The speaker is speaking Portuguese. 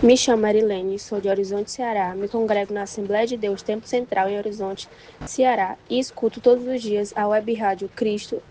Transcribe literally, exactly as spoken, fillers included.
Me chamo Marilene, sou de Horizonte, Ceará. Me congrego na Assembleia de Deus Tempo Central em Horizonte, Ceará, e escuto todos os dias a web rádio Cristo